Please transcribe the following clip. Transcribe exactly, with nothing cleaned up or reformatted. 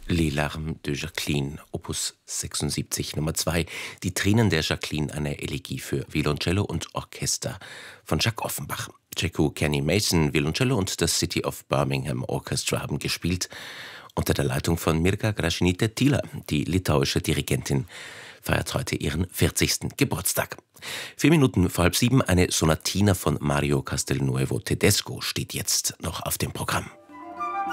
Les Larmes de Jacqueline, Opus sechsundsiebzig, Nummer zwei, Die Tränen der Jacqueline, eine Elegie für Violoncello und Orchester von Jacques Offenbach. Jeku Kenny Mason, Violoncello und das City of Birmingham Orchestra haben gespielt, unter der Leitung von Mirga Gražinytė-Tyla. Die litauische Dirigentin feiert heute ihren vierzigsten Geburtstag. Vier Minuten vor halb sieben, eine Sonatina von Mario Castelnuovo Tedesco steht jetzt noch auf dem Programm.